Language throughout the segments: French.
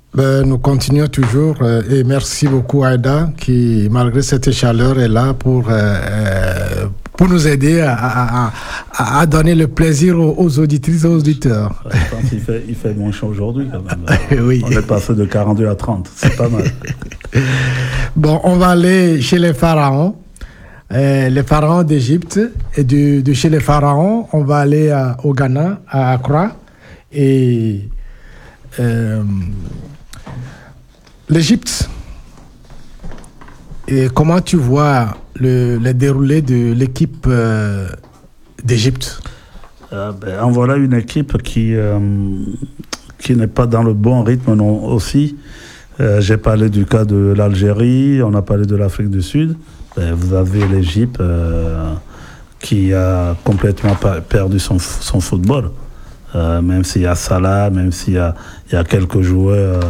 Nous continuons toujours et merci beaucoup Aïda qui, malgré cette chaleur, est là pour nous aider à donner le plaisir aux auditrices et aux auditeurs. Je pense qu'il fait moins chaud aujourd'hui quand même. Oui. On est passé de 42 à 30, c'est pas mal. Bon, on va aller chez les pharaons. Les pharaons d'Égypte. Et de chez les pharaons, on va aller au Ghana, à Accra. Et l'Égypte. Et comment tu vois le déroulé de l'équipe d'Égypte? En voilà une équipe qui n'est pas dans le bon rythme non aussi. J'ai parlé du cas de l'Algérie, on a parlé de l'Afrique du Sud. Vous avez l'Égypte qui a complètement perdu son football. Même s'il y a Salah, même s'il y a quelques joueurs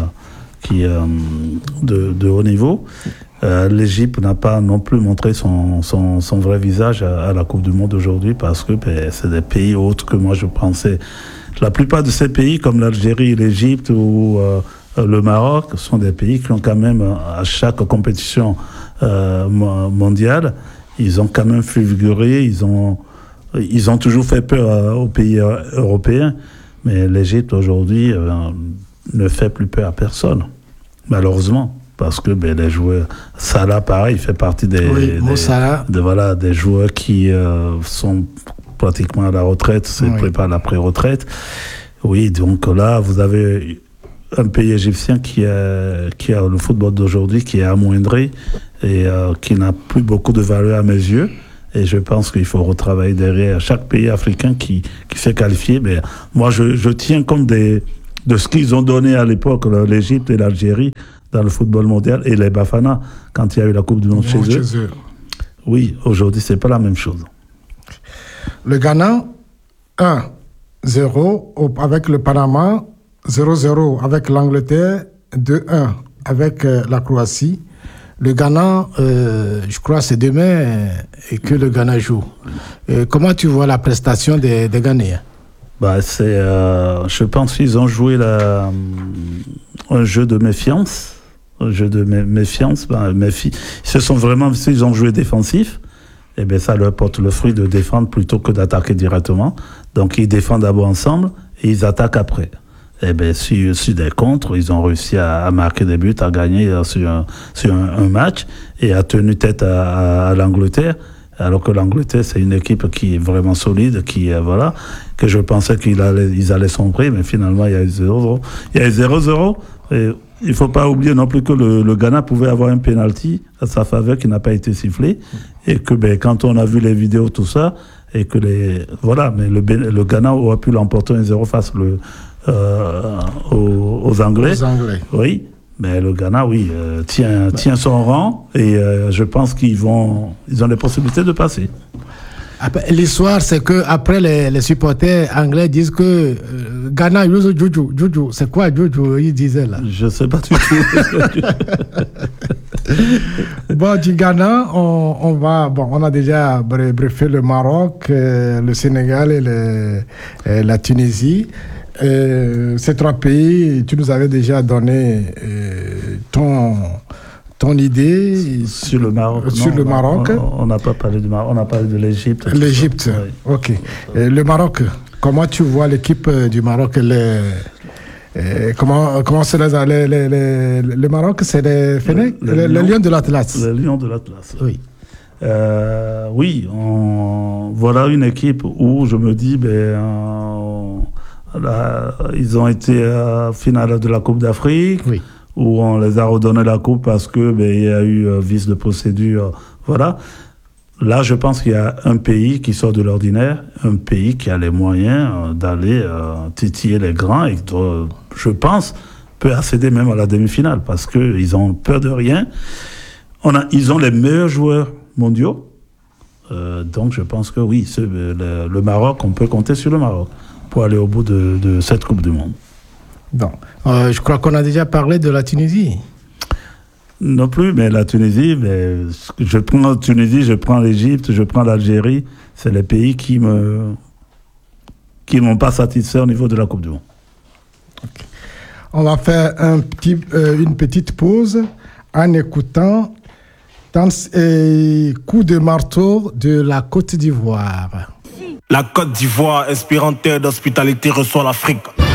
de haut niveau. L'Égypte n'a pas non plus montré son vrai visage à la Coupe du Monde aujourd'hui parce que c'est des pays autres que moi je pensais. La plupart de ces pays, comme l'Algérie, l'Égypte ou le Maroc, sont des pays qui ont quand même, à chaque compétition mondiale, ils ont quand même figuré, ils ont toujours fait peur aux pays européens. Mais l'Égypte aujourd'hui ne fait plus peur à personne, malheureusement. Parce que les joueurs, Salah pareil, fait partie des joueurs qui sont pratiquement à la retraite, préparent la pré-retraite. Oui, donc là, vous avez un pays égyptien qui a le football d'aujourd'hui qui est amoindri et qui n'a plus beaucoup de valeur à mes yeux. Et je pense qu'il faut retravailler derrière chaque pays africain qui s'est qualifié. Mais moi, je tiens compte de ce qu'ils ont donné à l'époque, l'Égypte et l'Algérie, dans le football mondial, et les Bafana, quand il y a eu la Coupe du Monde chez eux. Oui, aujourd'hui, c'est pas la même chose. Le Ghana, 1-0 avec le Panama, 0-0 avec l'Angleterre, 2-1 avec la Croatie. Le Ghana, je crois c'est demain et que le Ghana joue. Comment tu vois la prestation des Ghanéens? Je pense qu'ils ont joué un jeu de méfiance. Un jeu de méfiance. S'ils ont joué défensif, ça leur porte le fruit de défendre plutôt que d'attaquer directement. Donc ils défendent d'abord ensemble et ils attaquent après. Sur des contres, ils ont réussi à marquer des buts, à gagner sur un match et à tenu tête à l'Angleterre. Alors que l'Angleterre, c'est une équipe qui est vraiment solide, que je pensais qu'ils allaient sombrer, mais finalement, il y a eu 0-0. Il y a eu 0-0, et il ne faut pas oublier non plus que le Ghana pouvait avoir un penalty à sa faveur qui n'a pas été sifflé, et que quand on a vu les vidéos, tout ça, et que mais le Ghana aurait pu l'emporter 1-0 face aux Anglais. Aux Anglais. Oui. Mais le Ghana, tient son rang et je pense ils ont des possibilités de passer. L'histoire, c'est que après les supporters anglais disent que Ghana, Juju, c'est quoi Juju? Ils disaient là. Je sais pas du tout. Bon, du Ghana, on a déjà briefé le Maroc, le Sénégal et la Tunisie. Ces trois pays, tu nous avais déjà donné ton idée sur le Maroc. On n'a pas parlé du Maroc, on a parlé de l'Égypte. L'Égypte, oui. Ok. Le Maroc, comment tu vois l'équipe du Maroc? Comment c'est le Maroc, c'est les Fennecs, les Lions de l'Atlas. Les Lions de l'Atlas. Oui. Voilà une équipe où je me dis, ils ont été à finale de la Coupe d'Afrique, oui, où on les a redonné la coupe parce que il y a eu vice de procédure. Voilà. Là, je pense qu'il y a un pays qui sort de l'ordinaire, un pays qui a les moyens d'aller titiller les grands et je pense peut accéder même à la demi-finale parce qu'ils ont peur de rien. Ils ont les meilleurs joueurs mondiaux. Donc je pense que oui, le Maroc, on peut compter sur le Maroc pour aller au bout de cette Coupe du Monde. Bon. Je crois qu'on a déjà parlé de la Tunisie. Non plus, mais la Tunisie, je prends la Tunisie, je prends l'Égypte, je prends l'Algérie. C'est les pays qui m'ont pas satisfait au niveau de la Coupe du Monde. Okay. On va faire une petite pause en écoutant Coup de marteau de la Côte d'Ivoire. La Côte d'Ivoire, inspirante terre d'hospitalité, reçoit l'Afrique.